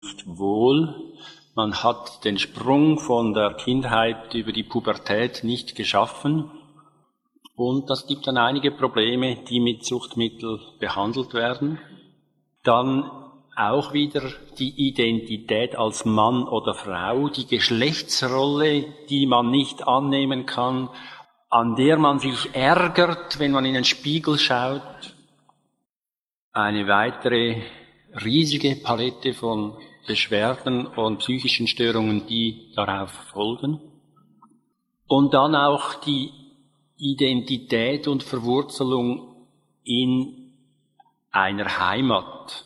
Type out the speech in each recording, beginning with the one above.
nicht wohl. Man hat den Sprung von der Kindheit über die Pubertät nicht geschaffen. Und das gibt dann einige Probleme, die mit Suchtmitteln behandelt werden. Dann auch wieder die Identität als Mann oder Frau, die Geschlechtsrolle, die man nicht annehmen kann, an der man sich ärgert, wenn man in den Spiegel schaut. Eine weitere riesige Palette von Beschwerden und psychischen Störungen, die darauf folgen. Und dann auch die Identität und Verwurzelung in einer Heimat.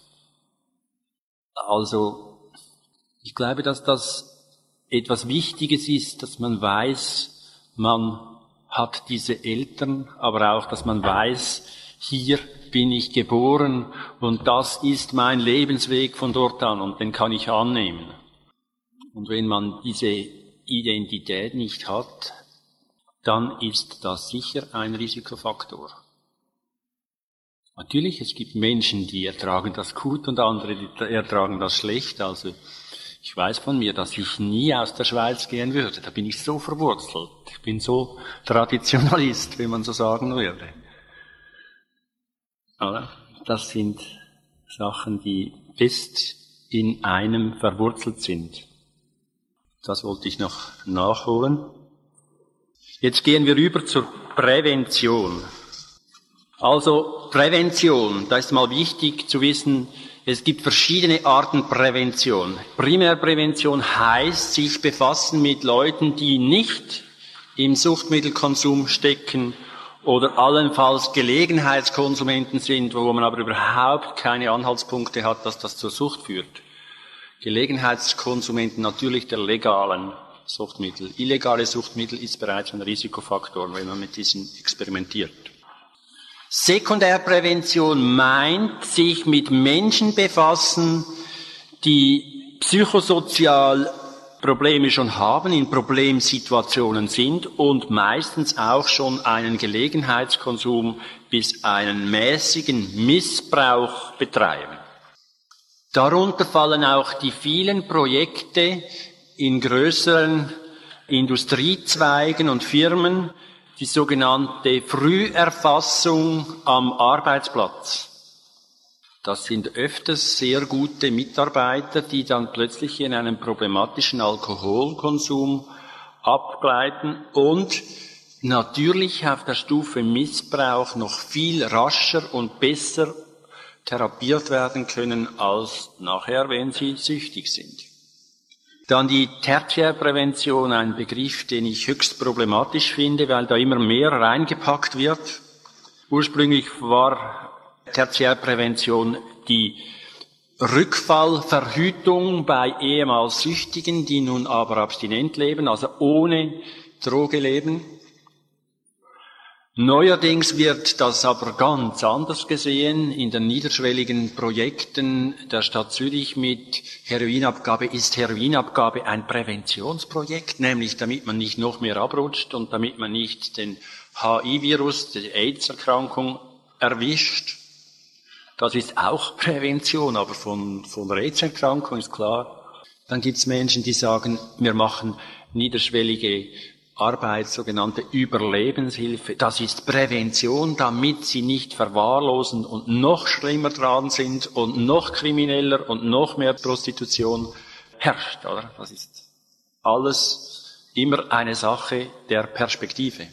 Also, ich glaube, dass das etwas Wichtiges ist, dass man weiß, man hat diese Eltern, aber auch, dass man weiß, hier bin ich geboren und das ist mein Lebensweg von dort an und den kann ich annehmen. Und wenn man diese Identität nicht hat, dann ist das sicher ein Risikofaktor. Natürlich, es gibt Menschen, die ertragen das gut und andere, die ertragen das schlecht. Also ich weiß von mir, dass ich nie aus der Schweiz gehen würde. Da bin ich so verwurzelt. Ich bin so Traditionalist, wenn man so sagen würde. Aber das sind Sachen, die fest in einem verwurzelt sind. Das wollte ich noch nachholen. Jetzt gehen wir über zur Prävention. Also Prävention, da ist mal wichtig zu wissen, es gibt verschiedene Arten Prävention. Primärprävention heißt, sich befassen mit Leuten, die nicht im Suchtmittelkonsum stecken oder allenfalls Gelegenheitskonsumenten sind, wo man aber überhaupt keine Anhaltspunkte hat, dass das zur Sucht führt. Gelegenheitskonsumenten natürlich der legalen Suchtmittel. Illegale Suchtmittel ist bereits ein Risikofaktor, wenn man mit diesen experimentiert. Sekundärprävention meint, sich mit Menschen befassen, die psychosozial Probleme schon haben, in Problemsituationen sind und meistens auch schon einen Gelegenheitskonsum bis einen mäßigen Missbrauch betreiben. Darunter fallen auch die vielen Projekte in größeren Industriezweigen und Firmen, die sogenannte Früherfassung am Arbeitsplatz. Das sind öfters sehr gute Mitarbeiter, die dann plötzlich in einen problematischen Alkoholkonsum abgleiten und natürlich auf der Stufe Missbrauch noch viel rascher und besser therapiert werden können als nachher, wenn sie süchtig sind. Dann die Tertiärprävention, ein Begriff, den ich höchst problematisch finde, weil da immer mehr reingepackt wird. Ursprünglich war Tertiärprävention die Rückfallverhütung bei ehemals Süchtigen, die nun aber abstinent leben, also ohne Droge leben. Neuerdings wird das aber ganz anders gesehen. In den niederschwelligen Projekten der Stadt Zürich mit Heroinabgabe ist Heroinabgabe ein Präventionsprojekt, nämlich damit man nicht noch mehr abrutscht und damit man nicht den HIV-Virus, die AIDS-Erkrankung erwischt. Das ist auch Prävention, aber von der AIDS-Erkrankung ist klar. Dann gibt es Menschen, die sagen, wir machen niederschwellige Arbeit, sogenannte Überlebenshilfe. Das ist Prävention, damit sie nicht verwahrlosen und noch schlimmer dran sind und noch krimineller und noch mehr Prostitution herrscht, oder? Das ist alles immer eine Sache der Perspektive.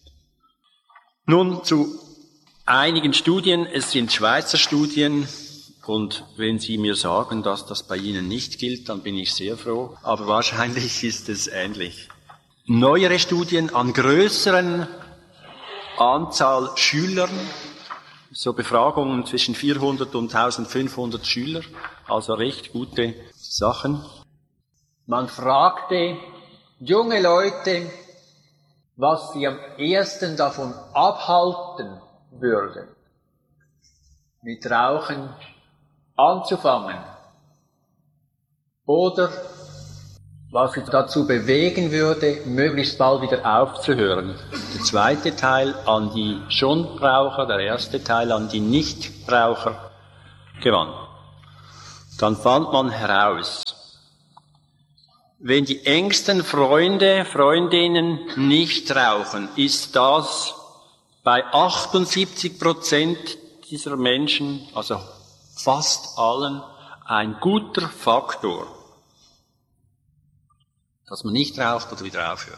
Nun zu einigen Studien. Es sind Schweizer Studien. Und wenn Sie mir sagen, dass das bei Ihnen nicht gilt, dann bin ich sehr froh. Aber wahrscheinlich ist es ähnlich. Neuere Studien an größeren Anzahl Schülern, so Befragungen zwischen 400 und 1500 Schüler, also recht gute Sachen. Man fragte junge Leute, was sie am ehesten davon abhalten würde, mit Rauchen anzufangen oder was sie dazu bewegen würde, möglichst bald wieder aufzuhören. Der zweite Teil an die Schonraucher, der erste Teil an die Nichtraucher gewann. dann fand man heraus, wenn die engsten Freunde, Freundinnen nicht rauchen, ist das bei 78% dieser Menschen, also fast allen, ein guter Faktor, dass man nicht raucht oder wieder aufhört.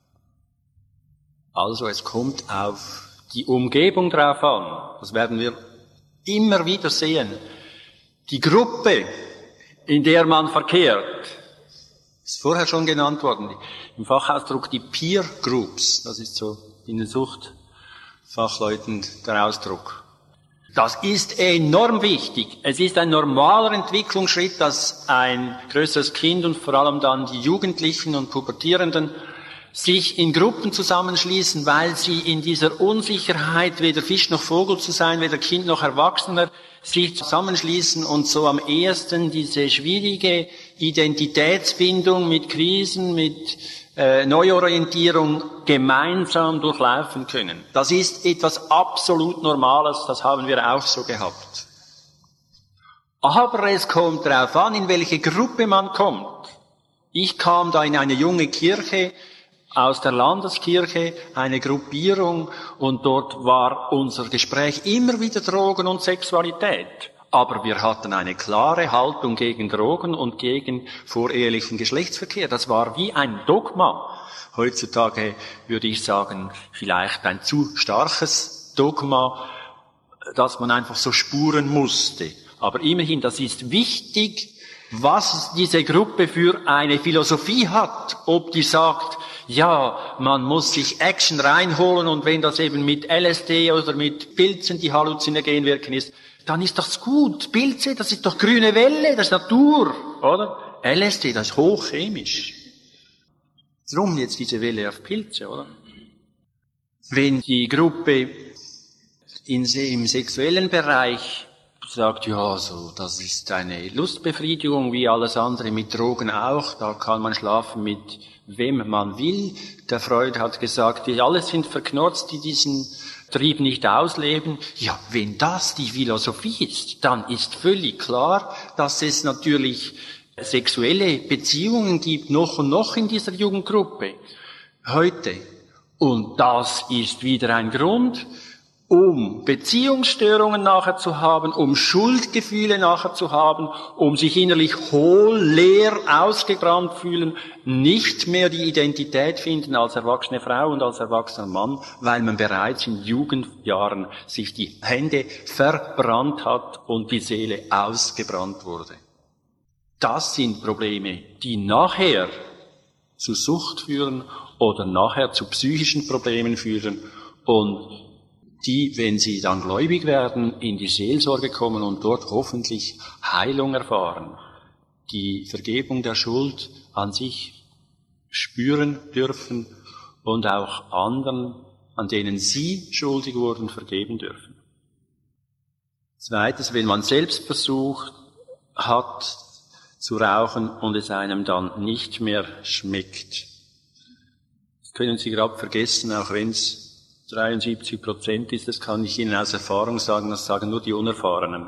Also es kommt auf die Umgebung drauf an. Das werden wir immer wieder sehen. Die Gruppe, in der man verkehrt, ist vorher schon genannt worden, im Fachausdruck die Peer Groups, das ist so in den Suchtfachleuten der Ausdruck. Das ist enorm wichtig. Es ist ein normaler Entwicklungsschritt, dass ein größeres Kind und vor allem dann die Jugendlichen und Pubertierenden sich in Gruppen zusammenschließen, weil sie in dieser Unsicherheit, weder Fisch noch Vogel zu sein, weder Kind noch Erwachsener, sich zusammenschließen und so am ehesten diese schwierige Identitätsbindung mit Krisen, mit Neuorientierung gemeinsam durchlaufen können. Das ist etwas absolut Normales, das haben wir auch so gehabt. Aber es kommt darauf an, in welche Gruppe man kommt. Ich kam da in eine junge Kirche, aus der Landeskirche, eine Gruppierung, und dort war unser Gespräch immer wieder Drogen und Sexualität. Aber wir hatten eine klare Haltung gegen Drogen und gegen vorehelichen Geschlechtsverkehr. Das war wie ein Dogma. Heutzutage würde ich sagen, vielleicht ein zu starkes Dogma, dass man einfach so spuren musste. Aber immerhin, das ist wichtig, was diese Gruppe für eine Philosophie hat. Ob die sagt, ja, man muss sich Action reinholen und wenn das eben mit LSD oder mit Pilzen, die halluzinogen wirken ist, dann ist das gut. Pilze, das ist doch grüne Welle, das ist Natur, oder? LSD, das ist hochchemisch. Warum jetzt diese Welle auf Pilze, oder? Wenn die Gruppe im sexuellen Bereich sagt, ja, so, das ist eine Lustbefriedigung, wie alles andere, mit Drogen auch, da kann man schlafen mit wem man will. Der Freud hat gesagt, die alle sind verknurzt, die diesen Trieb nicht ausleben. Ja, wenn das die Philosophie ist, dann ist völlig klar, dass es natürlich sexuelle Beziehungen gibt, noch und noch in dieser Jugendgruppe. Heute. Und das ist wieder ein Grund, um Beziehungsstörungen nachher zu haben, um Schuldgefühle nachher zu haben, um sich innerlich hohl, leer, ausgebrannt fühlen, nicht mehr die Identität finden als erwachsene Frau und als erwachsener Mann, weil man bereits in Jugendjahren sich die Hände verbrannt hat und die Seele ausgebrannt wurde. Das sind Probleme, die nachher zu Sucht führen oder nachher zu psychischen Problemen führen und die, wenn sie dann gläubig werden, in die Seelsorge kommen und dort hoffentlich Heilung erfahren, die Vergebung der Schuld an sich spüren dürfen und auch anderen, an denen sie schuldig wurden, vergeben dürfen. Zweitens, wenn man Selbstversuch hat zu rauchen und es einem dann nicht mehr schmeckt. Das können Sie gerade vergessen, auch wenn es 73% ist, das kann ich Ihnen aus Erfahrung sagen, das sagen nur die Unerfahrenen.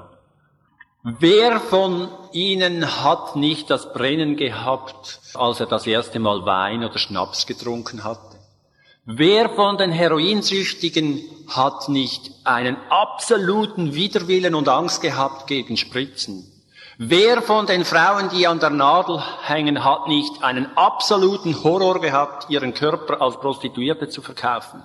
Wer von Ihnen hat nicht das Brennen gehabt, als er das erste Mal Wein oder Schnaps getrunken hatte? Wer von den Heroinsüchtigen hat nicht einen absoluten Widerwillen und Angst gehabt gegen Spritzen? Wer von den Frauen, die an der Nadel hängen, hat nicht einen absoluten Horror gehabt, ihren Körper als Prostituierte zu verkaufen?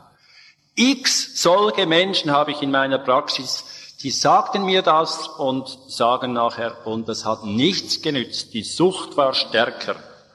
X solche Menschen habe ich in meiner Praxis, die sagten mir das und sagen nachher, und das hat nichts genützt, die Sucht war stärker.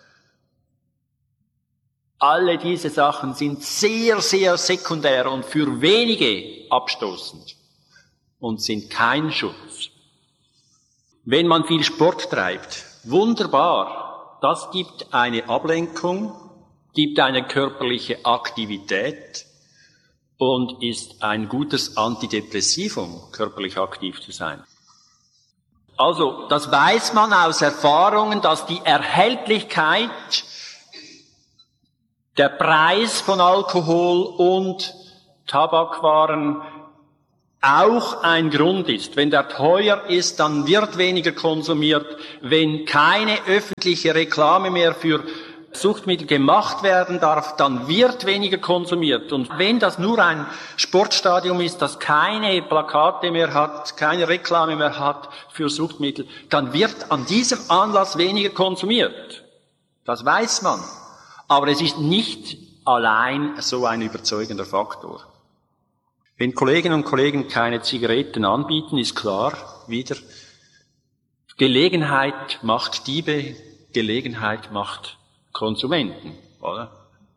Alle diese Sachen sind sehr, sehr sekundär und für wenige abstoßend und sind kein Schutz. Wenn man viel Sport treibt, wunderbar, das gibt eine Ablenkung, gibt eine körperliche Aktivität, und ist ein gutes Antidepressivum, körperlich aktiv zu sein. Also, das weiß man aus Erfahrungen, dass die Erhältlichkeit, der Preis von Alkohol und Tabakwaren auch ein Grund ist. Wenn der teuer ist, dann wird weniger konsumiert. Wenn keine öffentliche Reklame mehr für Suchtmittel gemacht werden darf, dann wird weniger konsumiert. Und wenn das nur ein Sportstadion ist, das keine Plakate mehr hat, keine Reklame mehr hat für Suchtmittel, dann wird an diesem Anlass weniger konsumiert. Das weiß man. Aber es ist nicht allein so ein überzeugender Faktor. Wenn Kolleginnen und Kollegen keine Zigaretten anbieten, ist klar, wieder, Gelegenheit macht Diebe, Gelegenheit macht Konsumenten, oder?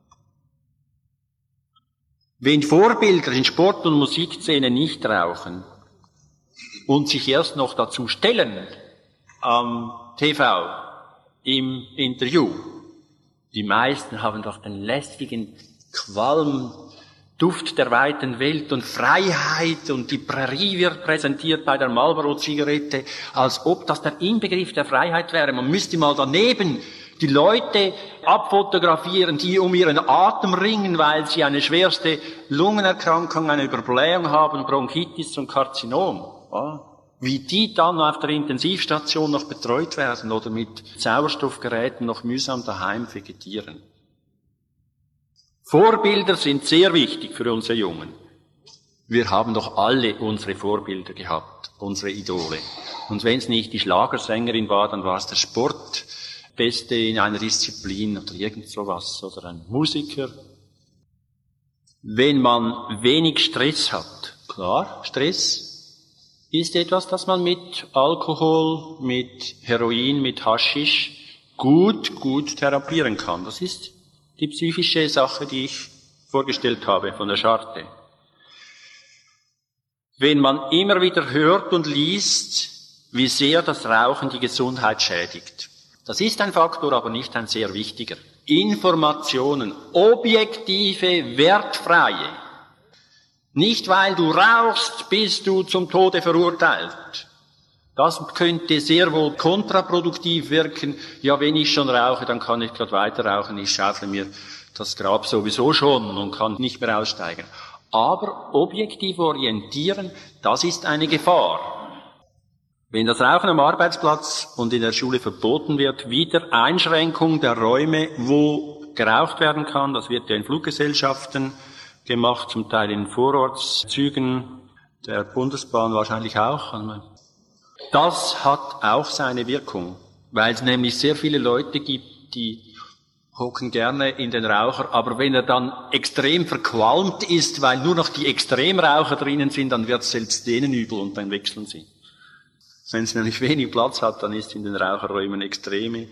Wenn Vorbilder in Sport- und Musikszene nicht rauchen und sich erst noch dazu stellen am TV, im Interview, die meisten haben doch den lästigen Qualm, Duft der weiten Welt und Freiheit und die Prärie wird präsentiert bei der Marlboro-Zigarette, als ob das der Inbegriff der Freiheit wäre. Man müsste mal daneben die Leute abfotografieren, die um ihren Atem ringen, weil sie eine schwerste Lungenerkrankung, eine Überblähung haben, Bronchitis und Karzinom. Ja? Wie die dann auf der Intensivstation noch betreut werden oder mit Sauerstoffgeräten noch mühsam daheim vegetieren. Vorbilder sind sehr wichtig für unsere Jungen. Wir haben doch alle unsere Vorbilder gehabt, unsere Idole. Und wenn es nicht die Schlagersängerin war, dann war es der Sportbeste in einer Disziplin oder irgend sowas oder ein Musiker. Wenn man wenig Stress hat, klar, Stress ist etwas, das man mit Alkohol, mit Heroin, mit Haschisch gut therapieren kann. Das ist die psychische Sache, die ich vorgestellt habe von der Scharte. Wenn man immer wieder hört und liest, wie sehr das Rauchen die Gesundheit schädigt. Das ist ein Faktor, aber nicht ein sehr wichtiger. Informationen, objektive, wertfreie. Nicht weil du rauchst, bist du zum Tode verurteilt. Das könnte sehr wohl kontraproduktiv wirken. Ja, wenn ich schon rauche, dann kann ich gerade weiter rauchen. Ich schaufle mir das Grab sowieso schon und kann nicht mehr aussteigen. Aber objektiv orientieren, das ist eine Gefahr. Wenn das Rauchen am Arbeitsplatz und in der Schule verboten wird, wieder Einschränkung der Räume, wo geraucht werden kann. Das wird ja in Fluggesellschaften gemacht, zum Teil in Vorortszügen der Bundesbahn wahrscheinlich auch. Das hat auch seine Wirkung, weil es nämlich sehr viele Leute gibt, die hocken gerne in den Raucher, aber wenn er dann extrem verqualmt ist, weil nur noch die Extremraucher drinnen sind, dann wird es selbst denen übel und dann wechseln sie. Wenn es nämlich wenig Platz hat, dann ist in den Raucherräumen extremer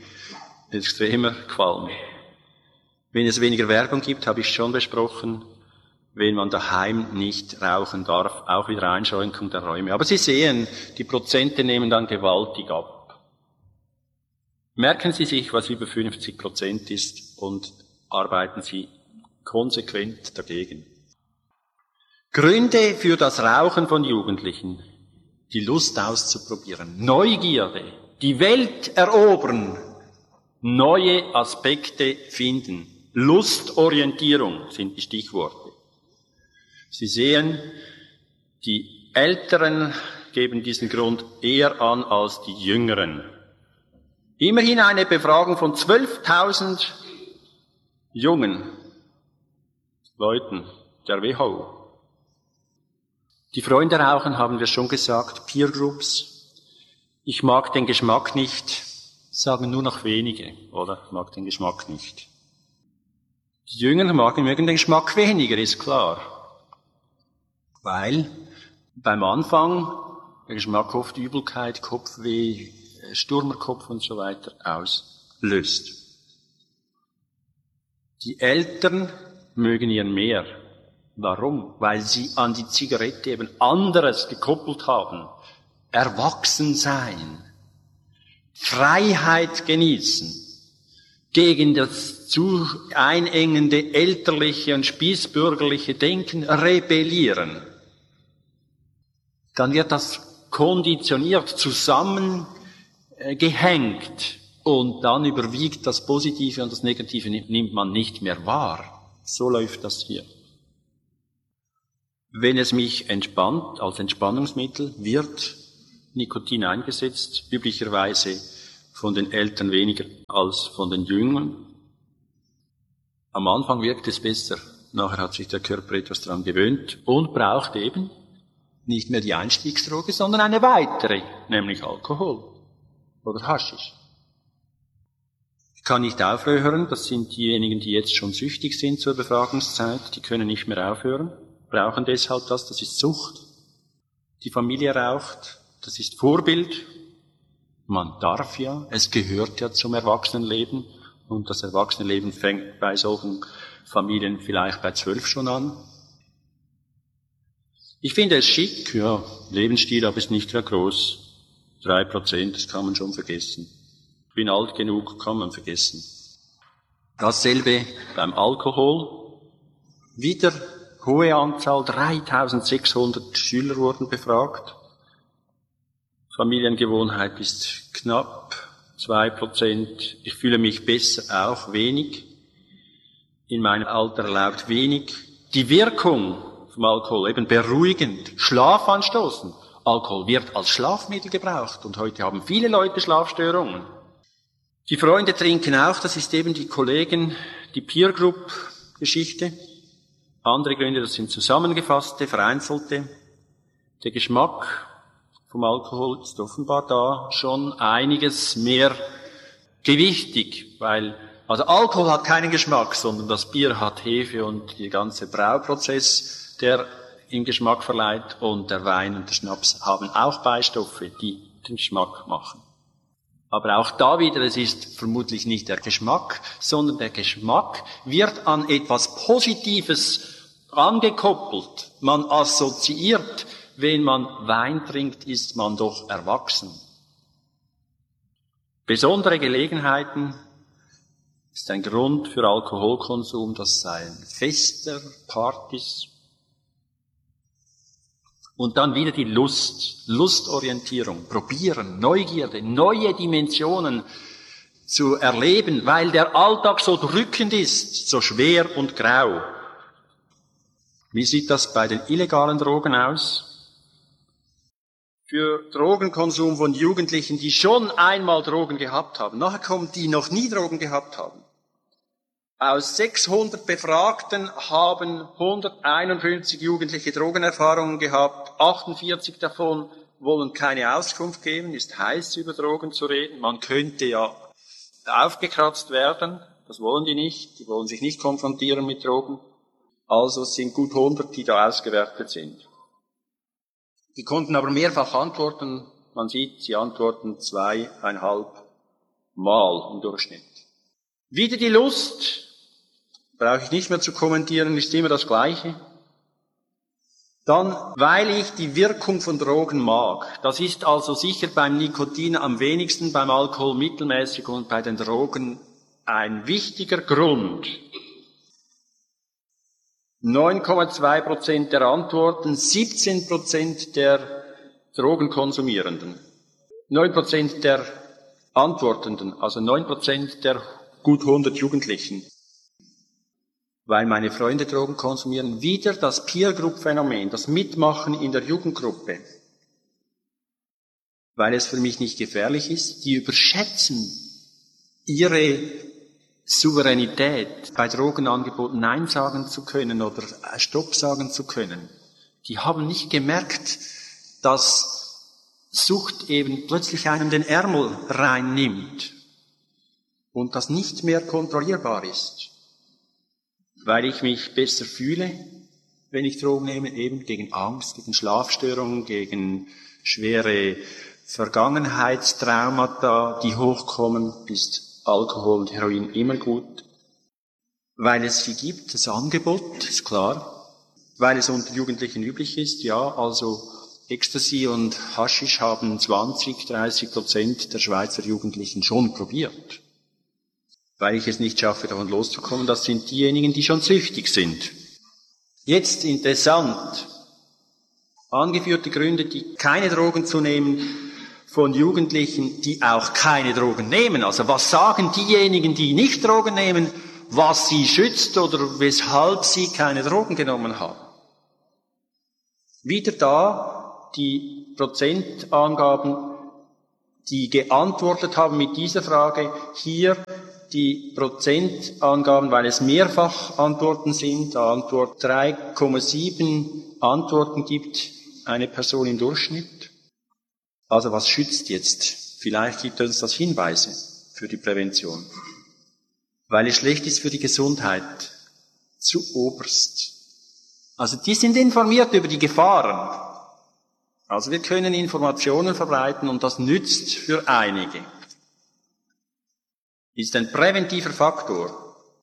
Qualm. Wenn es weniger Werbung gibt, habe ich schon besprochen, wenn man daheim nicht rauchen darf, auch wieder Einschränkung der Räume. Aber Sie sehen, die Prozente nehmen dann gewaltig ab. Merken Sie sich, was über 50% ist und arbeiten Sie konsequent dagegen. Gründe für das Rauchen von Jugendlichen. Die Lust auszuprobieren, Neugierde, die Welt erobern, neue Aspekte finden. Lustorientierung sind die Stichworte. Sie sehen, die Älteren geben diesen Grund eher an als die Jüngeren. Immerhin eine Befragung von 12.000 jungen Leuten der WHO. Die Freunde rauchen, haben wir schon gesagt, Peer Groups. Ich mag den Geschmack nicht, sagen nur noch wenige, oder? Ich mag den Geschmack nicht. Die Jüngeren mögen den Geschmack weniger, ist klar. Weil beim Anfang der Geschmack oft Übelkeit, Kopfweh, Sturmerkopf und so weiter auslöst. Die Eltern mögen ihn mehr. Warum? Weil sie an die Zigarette eben anderes gekoppelt haben. Erwachsen sein, Freiheit genießen, gegen das zu einengende elterliche und spießbürgerliche Denken rebellieren. Dann wird das konditioniert, zusammengehängt und dann überwiegt das Positive und das Negative nimmt man nicht mehr wahr. So läuft das hier. Wenn es mich entspannt, als Entspannungsmittel, wird Nikotin eingesetzt, üblicherweise von den Eltern weniger als von den Jüngern. Am Anfang wirkt es besser, nachher hat sich der Körper etwas daran gewöhnt und braucht eben nicht mehr die Einstiegsdroge, sondern eine weitere, nämlich Alkohol oder Haschisch. Ich kann nicht aufhören, das sind diejenigen, die jetzt schon süchtig sind zur Befragungszeit, die können nicht mehr aufhören, brauchen deshalb das ist Sucht. Die Familie raucht, das ist Vorbild. Man darf ja, es gehört ja zum Erwachsenenleben und das Erwachsenenleben fängt bei solchen Familien vielleicht bei 12 schon an. Ich finde es schick, ja, Lebensstil, aber ist nicht sehr groß. 3%, das kann man schon vergessen. Ich bin alt genug, kann man vergessen. Dasselbe beim Alkohol. Wieder hohe Anzahl, 3600 Schüler wurden befragt. Familiengewohnheit ist knapp 2%. Ich fühle mich besser, auch wenig. In meinem Alter erlaubt wenig. Die Wirkung vom Alkohol, eben beruhigend, Schlaf anstoßen. Alkohol wird als Schlafmittel gebraucht und heute haben viele Leute Schlafstörungen. Die Freunde trinken auch, das ist eben die Kollegen, die Peer-Group-Geschichte. Andere Gründe, das sind zusammengefasste, vereinzelte. Der Geschmack vom Alkohol ist offenbar da schon einiges mehr gewichtig, weil, also Alkohol hat keinen Geschmack, sondern das Bier hat Hefe und der ganze Brauprozess, der den Geschmack verleiht, und der Wein und der Schnaps haben auch Beistoffe, die den Geschmack machen. Aber auch da wieder, es ist vermutlich nicht der Geschmack, sondern der Geschmack wird an etwas Positives angekoppelt. Man assoziiert, wenn man Wein trinkt, ist man doch erwachsen. Besondere Gelegenheiten ist ein Grund für Alkoholkonsum, das seien Feste, Partys. Und dann wieder die Lust, Lustorientierung, probieren, Neugierde, neue Dimensionen zu erleben, weil der Alltag so drückend ist, so schwer und grau. Wie sieht das bei den illegalen Drogen aus? Für Drogenkonsum von Jugendlichen, die schon einmal Drogen gehabt haben, nachher kommen die noch nie Drogen gehabt haben. Aus 600 Befragten haben 151 Jugendliche Drogenerfahrungen gehabt. 48 davon wollen keine Auskunft geben, ist heiß, über Drogen zu reden. Man könnte ja aufgekratzt werden, das wollen die nicht. Die wollen sich nicht konfrontieren mit Drogen. Also es sind gut 100, die da ausgewertet sind. Die konnten aber mehrfach antworten. Man sieht, sie antworten 2,5 Mal im Durchschnitt. Wieder die Lust. Brauche ich nicht mehr zu kommentieren, ist immer das Gleiche. Dann, weil ich die Wirkung von Drogen mag. Das ist also sicher beim Nikotin am wenigsten, beim Alkohol mittelmäßig und bei den Drogen ein wichtiger Grund. 9,2% der Antworten, 17% der Drogenkonsumierenden. 9% der Antwortenden, also 9% der gut 100 Jugendlichen. Weil meine Freunde Drogen konsumieren, wieder das Peer-Group-Phänomen, das Mitmachen in der Jugendgruppe. Weil es für mich nicht gefährlich ist, die überschätzen ihre Souveränität, bei Drogenangeboten Nein sagen zu können oder Stopp sagen zu können. Die haben nicht gemerkt, dass Sucht eben plötzlich einem den Ärmel reinnimmt und das nicht mehr kontrollierbar ist. Weil ich mich besser fühle, wenn ich Drogen nehme, eben gegen Angst, gegen Schlafstörungen, gegen schwere Vergangenheitstraumata, die hochkommen, ist Alkohol und Heroin immer gut. Weil es sie gibt, das Angebot, ist klar. Weil es unter Jugendlichen üblich ist, ja, also Ecstasy und Haschisch haben 20-30% der Schweizer Jugendlichen schon probiert. Weil ich es nicht schaffe, davon loszukommen, das sind diejenigen, die schon süchtig sind. Jetzt interessant, angeführte Gründe, die keine Drogen zu nehmen, von Jugendlichen, die auch keine Drogen nehmen. Also was sagen diejenigen, die nicht Drogen nehmen, was sie schützt oder weshalb sie keine Drogen genommen haben? Wieder da die Prozentangaben, die geantwortet haben mit dieser Frage, hier die Prozentangaben, weil es Mehrfachantworten sind, da Antwort 3,7 Antworten gibt eine Person im Durchschnitt. Also was schützt jetzt? Vielleicht gibt uns das Hinweise für die Prävention. Weil es schlecht ist für die Gesundheit. Zuoberst. Also die sind informiert über die Gefahren. Also wir können Informationen verbreiten und das nützt für einige. Ist ein präventiver Faktor.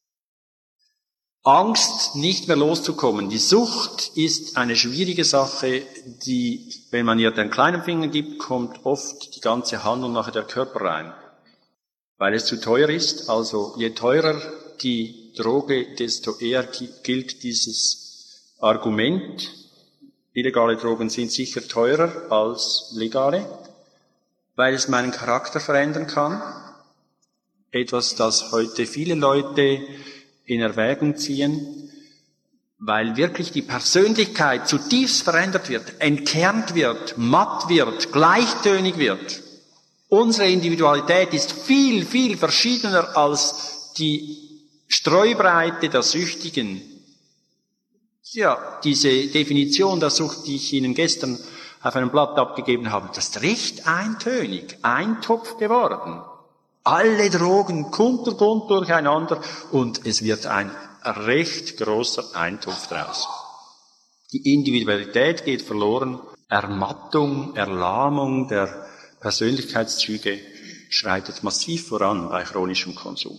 Angst, nicht mehr loszukommen. Die Sucht ist eine schwierige Sache, die, wenn man ihr den kleinen Finger gibt, kommt oft die ganze Hand und nachher der Körper rein. Weil es zu teuer ist. Also je teurer die Droge, desto eher gilt dieses Argument. Illegale Drogen sind sicher teurer als legale, weil es meinen Charakter verändern kann. Etwas, das heute viele Leute in Erwägung ziehen, weil wirklich die Persönlichkeit zutiefst verändert wird, entkernt wird, matt wird, gleichtönig wird. Unsere Individualität ist viel, viel verschiedener als die Streubreite der Süchtigen. Ja, diese Definition der Sucht, die ich Ihnen gestern auf einem Blatt abgegeben habe, das ist recht eintönig, Eintopf geworden. Alle Drogen kunterbunt durcheinander und es wird ein recht großer Eintopf draus. Die Individualität geht verloren, Ermattung, Erlahmung der Persönlichkeitszüge schreitet massiv voran bei chronischem Konsum.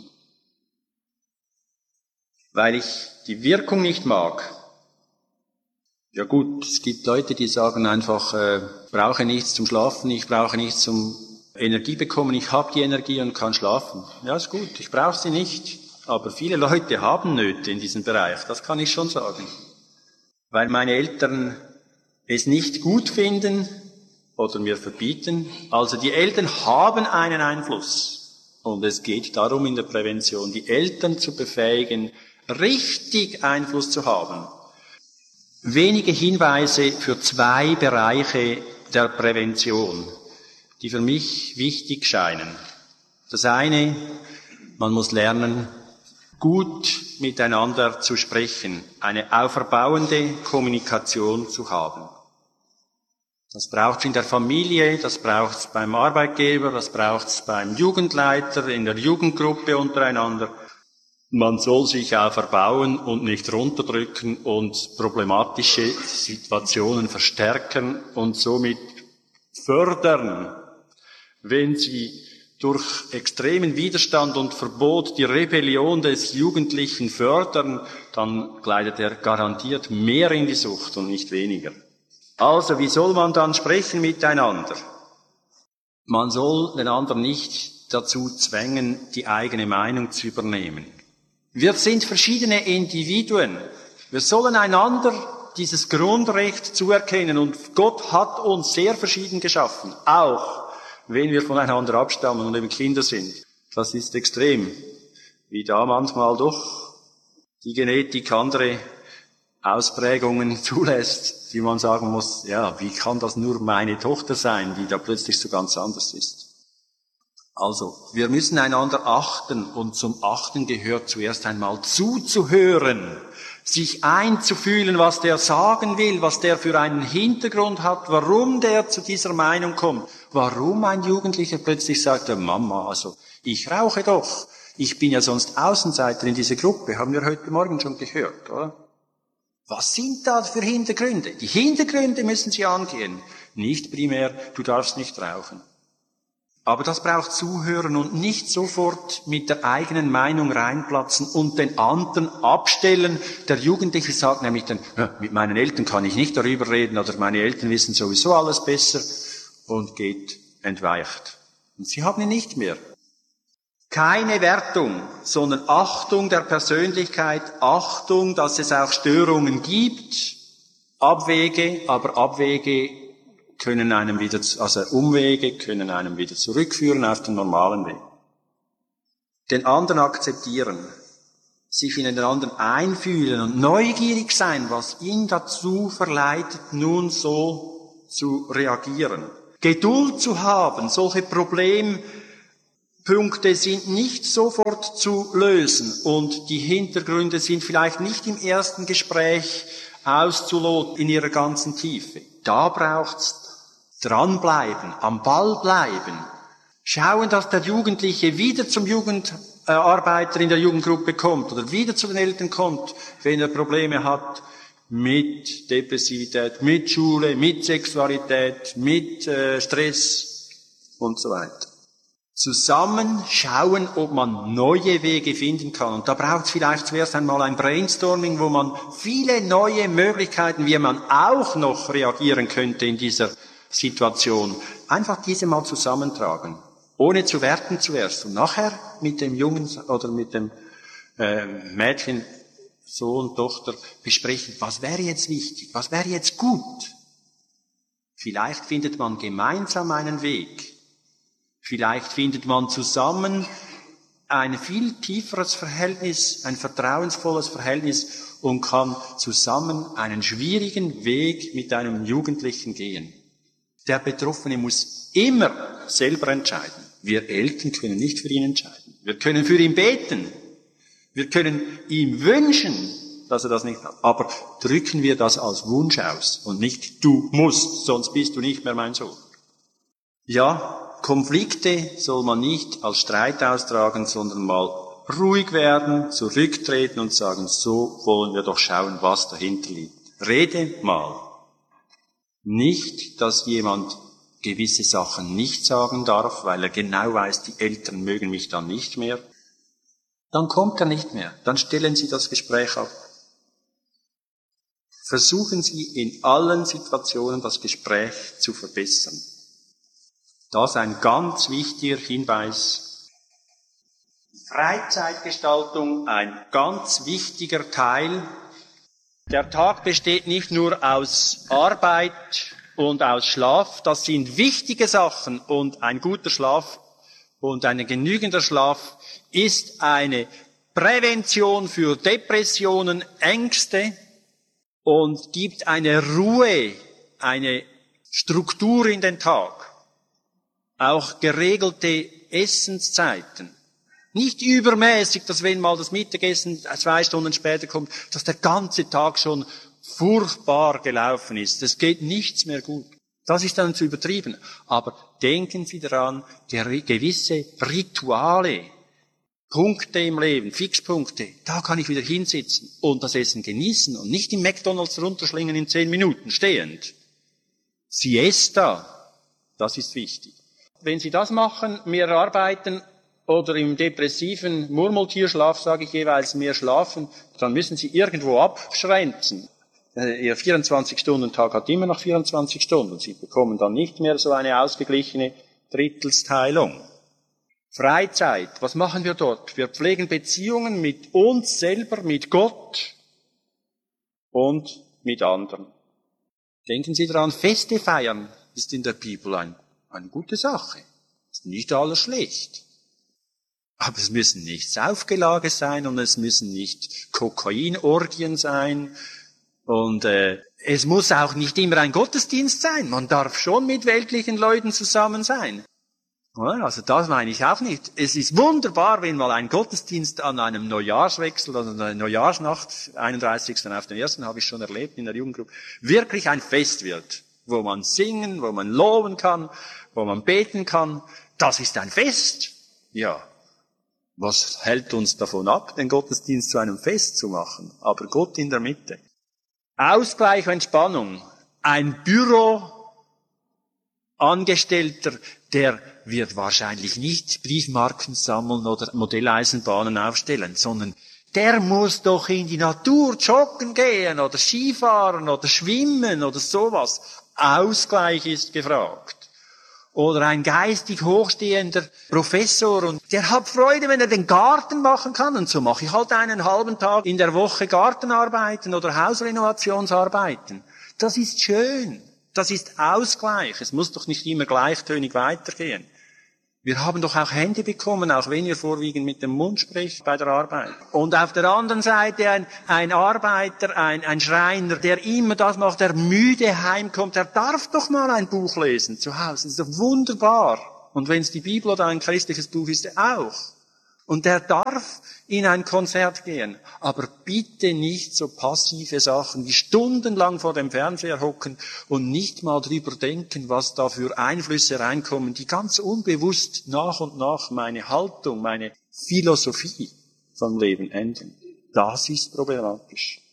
Weil ich die Wirkung nicht mag. Ja gut, es gibt Leute, die sagen einfach, ich brauche nichts zum Schlafen, ich brauche nichts zum Energie bekommen, ich habe die Energie und kann schlafen. Ja, ist gut, ich brauche sie nicht. Aber viele Leute haben Nöte in diesem Bereich, das kann ich schon sagen. Weil meine Eltern es nicht gut finden oder mir verbieten. Also die Eltern haben einen Einfluss. Und es geht darum in der Prävention, die Eltern zu befähigen, richtig Einfluss zu haben. Wenige Hinweise für 2 Bereiche der Prävention, die für mich wichtig scheinen. Das eine, man muss lernen, gut miteinander zu sprechen, eine auferbauende Kommunikation zu haben. Das braucht es in der Familie, das braucht es beim Arbeitgeber, das braucht es beim Jugendleiter, in der Jugendgruppe untereinander. Man soll sich auferbauen und nicht runterdrücken und problematische Situationen verstärken und somit fördern. Wenn Sie durch extremen Widerstand und Verbot die Rebellion des Jugendlichen fördern, dann gleitet er garantiert mehr in die Sucht und nicht weniger. Also, wie soll man dann sprechen miteinander? Man soll den anderen nicht dazu zwängen, die eigene Meinung zu übernehmen. Wir sind verschiedene Individuen. Wir sollen einander dieses Grundrecht zuerkennen und Gott hat uns sehr verschieden geschaffen, auch wenn wir voneinander abstammen und eben Kinder sind. Das ist extrem, wie da manchmal doch die Genetik andere Ausprägungen zulässt, die man sagen muss, ja, wie kann das nur meine Tochter sein, die da plötzlich so ganz anders ist. Also, wir müssen einander achten und zum Achten gehört zuerst einmal zuzuhören, sich einzufühlen, was der sagen will, was der für einen Hintergrund hat, warum der zu dieser Meinung kommt, warum ein Jugendlicher plötzlich sagt, ja, Mama, also ich rauche doch, ich bin ja sonst Außenseiter in dieser Gruppe, haben wir heute Morgen schon gehört, oder? Was sind da für Hintergründe? Die Hintergründe müssen Sie angehen, nicht primär, du darfst nicht rauchen. Aber das braucht Zuhören und nicht sofort mit der eigenen Meinung reinplatzen und den anderen abstellen. Der Jugendliche sagt nämlich dann, ja, mit meinen Eltern kann ich nicht darüber reden oder meine Eltern wissen sowieso alles besser und geht entweicht. Und sie haben ihn nicht mehr. Keine Wertung, sondern Achtung der Persönlichkeit, Achtung, dass es auch Störungen gibt, Abwege, aber Abwege können einem wieder, also Umwege können einem wieder zurückführen auf den normalen Weg. Den anderen akzeptieren. sich in den anderen einfühlen und neugierig sein, was ihn dazu verleitet, nun so zu reagieren. Geduld zu haben, solche Problempunkte sind nicht sofort zu lösen und die Hintergründe sind vielleicht nicht im ersten Gespräch auszuloten in ihrer ganzen Tiefe. Da braucht's dranbleiben, am Ball bleiben, schauen, dass der Jugendliche wieder zum Jugendarbeiter in der Jugendgruppe kommt oder wieder zu den Eltern kommt, wenn er Probleme hat mit Depressivität, mit Schule, mit Sexualität, mit Stress und so weiter. Zusammen schauen, ob man neue Wege finden kann. Und da braucht es vielleicht zuerst einmal ein Brainstorming, wo man viele neue Möglichkeiten, wie man auch noch reagieren könnte in dieser Situation, einfach diese mal zusammentragen. Ohne zu werten zuerst. Und nachher mit dem Jungen oder mit dem Mädchen, Sohn, Tochter besprechen, was wäre jetzt wichtig, was wäre jetzt gut. Vielleicht findet man gemeinsam einen Weg. Vielleicht findet man zusammen ein viel tieferes Verhältnis, ein vertrauensvolles Verhältnis und kann zusammen einen schwierigen Weg mit einem Jugendlichen gehen. Der Betroffene muss immer selber entscheiden. Wir Eltern können nicht für ihn entscheiden. Wir können für ihn beten. Wir können ihm wünschen, dass er das nicht hat. Aber drücken wir das als Wunsch aus und nicht, du musst, sonst bist du nicht mehr mein Sohn. Ja, Konflikte soll man nicht als Streit austragen, sondern mal ruhig werden, zurücktreten und sagen, so wollen wir doch schauen, was dahinter liegt. Rede mal. Nicht, dass jemand gewisse Sachen nicht sagen darf, weil er genau weiß, die Eltern mögen mich dann nicht mehr. Dann kommt er nicht mehr. Dann stellen Sie das Gespräch ab. Versuchen Sie in allen Situationen das Gespräch zu verbessern. Das ist ein ganz wichtiger Hinweis. Freizeitgestaltung, ein ganz wichtiger Teil. Der Tag besteht nicht nur aus Arbeit und aus Schlaf. Das sind wichtige Sachen und ein guter Schlaf und ein genügender Schlaf ist eine Prävention für Depressionen, Ängste und gibt eine Ruhe, eine Struktur in den Tag. Auch geregelte Essenszeiten. Nicht übermäßig, dass wenn mal das Mittagessen 2 Stunden später kommt, dass der ganze Tag schon furchtbar gelaufen ist. Es geht nichts mehr gut. Das ist dann zu übertrieben. Aber denken Sie daran, gewisse Rituale, Punkte im Leben, Fixpunkte, da kann ich wieder hinsitzen und das Essen genießen und nicht im McDonald's runterschlingen in 10 Minuten stehend. Siesta, das ist wichtig. Wenn Sie das machen, mehr arbeiten oder im depressiven Murmeltierschlaf, sage ich jeweils, mehr schlafen, dann müssen Sie irgendwo abschränzen. Ihr 24-Stunden-Tag hat immer noch 24 Stunden. Sie bekommen dann nicht mehr so eine ausgeglichene Drittelsteilung. Freizeit, was machen wir dort? Wir pflegen Beziehungen mit uns selber, mit Gott und mit anderen. Denken Sie daran, Feste feiern ist in der Bibel eine gute Sache. Ist nicht alles schlecht. Aber es müssen nicht Saufgelage sein und es müssen nicht Kokainorgien sein und es muss auch nicht immer ein Gottesdienst sein. Man darf schon mit weltlichen Leuten zusammen sein. Also das meine ich auch nicht. Es ist wunderbar, wenn mal ein Gottesdienst an einem Neujahrswechsel oder einer Neujahrsnacht, 31. auf den 1. habe ich schon erlebt in der Jugendgruppe, wirklich ein Fest wird, wo man singen, wo man loben kann, wo man beten kann. Das ist ein Fest. Ja. Was hält uns davon ab, den Gottesdienst zu einem Fest zu machen? Aber Gott in der Mitte. Ausgleich, Entspannung. Ein Büroangestellter, der wird wahrscheinlich nicht Briefmarken sammeln oder Modelleisenbahnen aufstellen, sondern der muss doch in die Natur joggen gehen oder Skifahren oder schwimmen oder sowas. Ausgleich ist gefragt. Oder ein geistig hochstehender Professor und der hat Freude, wenn er den Garten machen kann. Und so mache ich halt einen halben Tag in der Woche Gartenarbeiten oder Hausrenovationsarbeiten. Das ist schön. Das ist Ausgleich. Es muss doch nicht immer gleichtönig weitergehen. Wir haben doch auch Hände bekommen, auch wenn ihr vorwiegend mit dem Mund spricht bei der Arbeit. Und auf der anderen Seite ein Arbeiter, ein Schreiner, der immer das macht, der müde heimkommt, der darf doch mal ein Buch lesen zu Hause. Das ist doch wunderbar. Und wenn es die Bibel oder ein christliches Buch ist, auch. Und der darf in ein Konzert gehen. Aber bitte nicht so passive Sachen wie stundenlang vor dem Fernseher hocken und nicht mal drüber denken, was da für Einflüsse reinkommen, die ganz unbewusst nach und nach meine Haltung, meine Philosophie vom Leben ändern. Das ist problematisch.